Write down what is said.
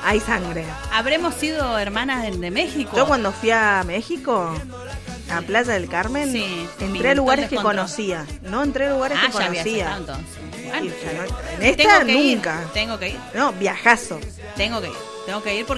hay sangre. ¿Habremos sido hermanas de México? Yo cuando fui a México, a Playa del Carmen, Sí, entré a lugares que descontrol. conocía. No entré a lugares que ya había conocía. estado, entonces. Y Bueno, ya no- en esta tengo que ir, nunca. tengo que ir, No, viajazo. tengo que ir porque